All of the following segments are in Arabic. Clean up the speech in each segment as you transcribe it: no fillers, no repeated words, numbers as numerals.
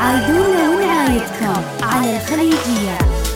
عايدونا ونعايدكم على الخليجية.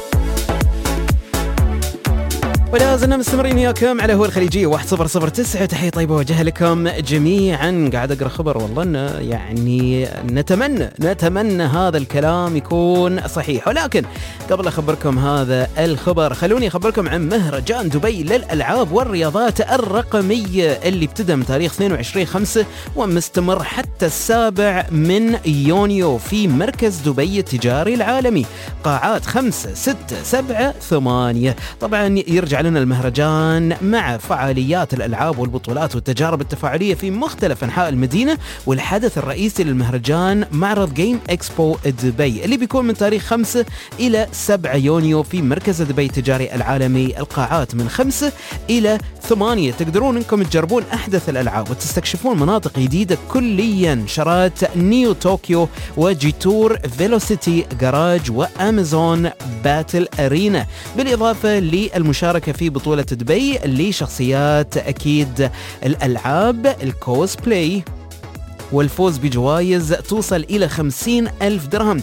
ولا زلنا مستمرين وياكم على هو الخليجية 1009. تحية طيبة وجه لكم جميعا. قاعد أقرأ خبر والله إنه يعني نتمنى هذا الكلام يكون صحيح، ولكن قبل أخبركم هذا الخبر خلوني أخبركم عن مهرجان دبي للألعاب والرياضات الرقمية اللي ابتدى من تاريخ 22/5 ومستمر حتى 7 يونيو في مركز دبي التجاري العالمي. قاعات 5 6 7 8. طبعا يرجع لنا المهرجان مع فعاليات الألعاب والبطولات والتجارب التفاعلية في مختلف أنحاء المدينة، والحدث الرئيسي للمهرجان معرض جيم إكسبو دبي اللي بيكون من تاريخ 5 إلى 7 يونيو في مركز دبي التجاري العالمي. القاعات من 5 إلى 8. تقدرون انكم تجربون أحدث الألعاب وتستكشفون مناطق جديدة كليا. شارات نيو طوكيو وجيتور فيلوسيتي جراج وأمازون باتل أرينا، بالإضافة للمشاركة في بطولة دبي لشخصيات أكيد الألعاب الكوسبلاي والفوز بجوائز توصل إلى 50,000 درهم.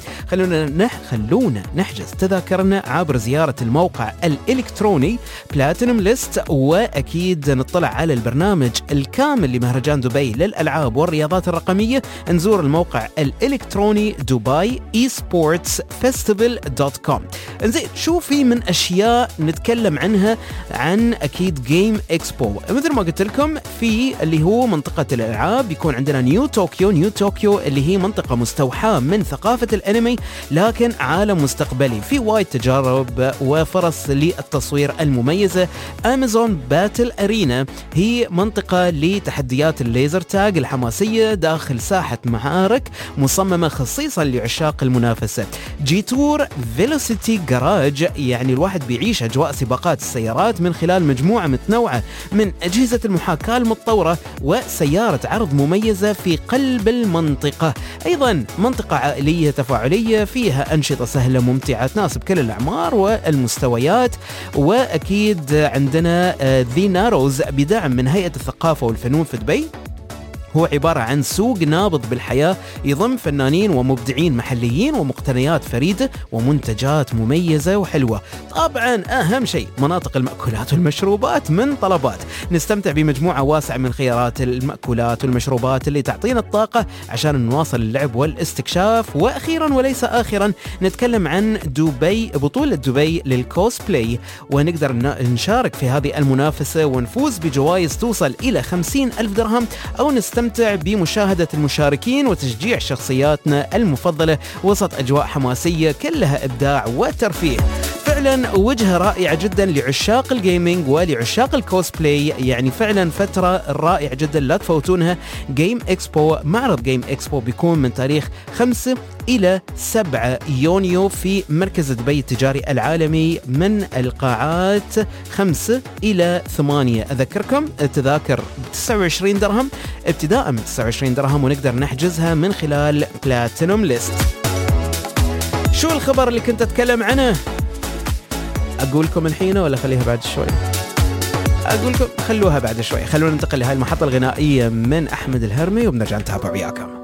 خلونا نحجز تذاكرنا عبر زيارة الموقع الإلكتروني بلاتينوم ليست، وأكيد نطلع على البرنامج الكامل لمهرجان دبي للألعاب والرياضات الرقمية. نزور الموقع الإلكتروني دبي esportsfestival.com. انزين شو في من أشياء نتكلم عنها عن أكيد جيم إكسبو. مثل ما قلت لكم في اللي هو منطقة الألعاب يكون عندنا نيو طوكيو اللي هي منطقة مستوحاة من ثقافة الأنمي لكن عالم مستقبلي، في وايد تجارب وفرص للتصوير المميزة. أمازون باتل أرينا هي منطقة لتحديات الليزر تاج الحماسية داخل ساحة معارك مصممة خصيصا لعشاق المنافسة. جيتور فيلوسيتي جراج يعني الواحد بيعيش أجواء سباقات السيارات من خلال مجموعة متنوعة من أجهزة المحاكاة المتطورة وسيارة عرض مميزة في قلب المنطقة. أيضا منطقة عائلية تفاعلية فيها أنشطة سهلة ممتعة تناسب كل الأعمار والمستويات. وأكيد عندنا ذي ناروز بدعم من هيئة الثقافة والفنون في دبي، هو عبارة عن سوق نابض بالحياة يضم فنانين ومبدعين محليين ومقتنيات فريدة ومنتجات مميزة وحلوة. طبعا أهم شيء مناطق المأكولات والمشروبات من طلبات. نستمتع بمجموعة واسعة من خيارات المأكولات والمشروبات اللي تعطينا الطاقة عشان نواصل اللعب والاستكشاف. وأخيرا وليس آخرا نتكلم عن دبي، بطولة دبي للكوسبلاي، ونقدر نشارك في هذه المنافسة ونفوز بجوائز توصل إلى 50,000 درهم أو نستمتع بمشاهدة المشاركين وتشجيع شخصياتنا المفضلة وسط أجواء حماسية كلها إبداع وترفيه. فعلا وجهة رائعة جدا لعشاق الجيمينج ولعشاق الكوسبلاي، يعني فعلا فترة رائعة جدا لا تفوتونها. جيم إكسبو، معرض جيم إكسبو بيكون من تاريخ 5 إلى 7 يونيو في مركز دبي التجاري العالمي من القاعات 5 إلى 8. أذكركم التذاكر 29 درهم ابتداء من 29 درهم ونقدر نحجزها من خلال بلاتينوم ليست. شو الخبر اللي كنت أتكلم عنه؟ أقولكم الحين ولا خليها بعد شوي؟ أقولكم خلوها بعد شوي. خلونا ننتقل لهاي المحطة الغنائية من أحمد الهرمي وبنرجع نتابع وياكم.